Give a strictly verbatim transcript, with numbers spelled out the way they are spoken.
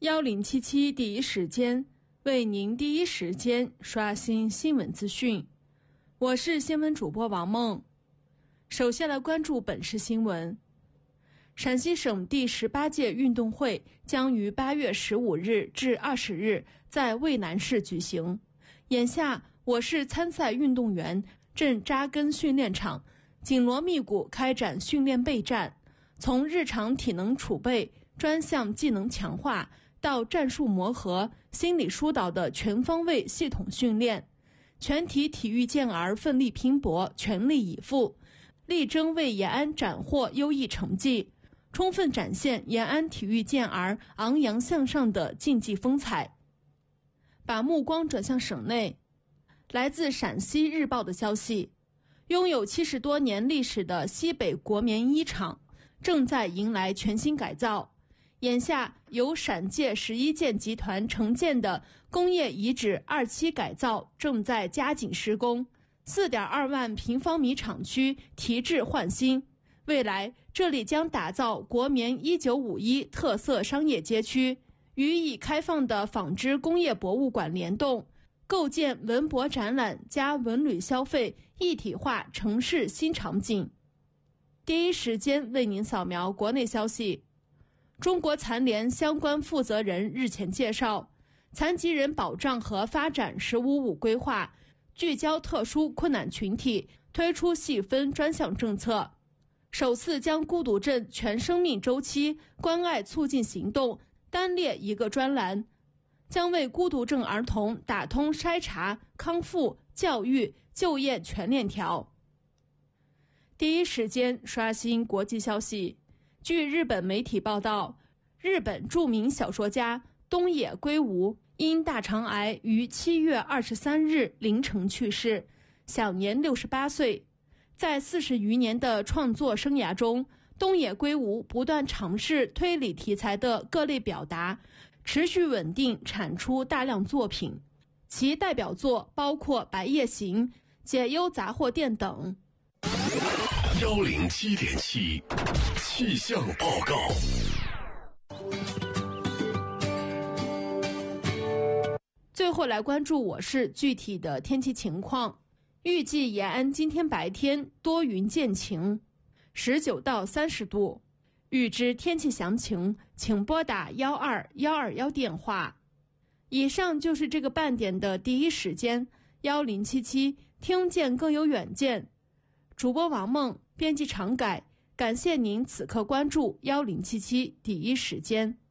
幺零七七第一时间为您第一时间刷新新闻资讯。我是新闻主播王梦。首先来关注本市新闻。陕西省第十八届运动会将于八月十五日至二十日在渭南市举行。眼下，我市参赛运动员正扎根训练场，紧锣密鼓开展训练备战，从日常体能储备、专项技能强化到战术磨合、心理疏导的全方位系统训练，全体体育健儿奋力拼搏，全力以赴，力争为延安斩获优异成绩，充分展现延安体育健儿昂扬向上的竞技风采。把目光转向省内，来自陕西日报的消息，拥有七十多年历史的西北国棉一厂正在迎来全新改造。眼下，由陕界十一建集团承建的工业遗址二期改造正在加紧施工， 四点二万平方米厂区提质换新。未来，这里将打造国棉一九五一特色商业街区，与已开放的纺织工业博物馆联动，构建文博展览加文旅消费一体化城市新场景。第一时间为您扫描国内消息。中国残联相关负责人日前介绍，残疾人保障和发展十五五规划聚焦特殊困难群体，推出细分专项政策，首次将孤独症全生命周期关爱促进行动单列一个专栏，将为孤独症儿童打通筛查、康复、教育、就业全链条。第一时间刷新国际消息。据日本媒体报道，日本著名小说家东野圭吾因大肠癌于七月二十三日凌晨去世，享年六十八岁。在四十余年的创作生涯中，东野圭吾不断尝试推理题材的各类表达，持续稳定产出大量作品。其代表作包括《白夜行》、《解忧杂货店》等。 幺零七点七气象报告。 最后来关注我市具体的天气情况。预计延安今天白天多云见晴，十九到三十度。预知天气详情，请拨打幺二幺二幺电话。以上就是这个半点的第一时间，幺零七七听见更有远见。主播王梦，编辑常改，感谢您此刻关注幺零七七第一时间。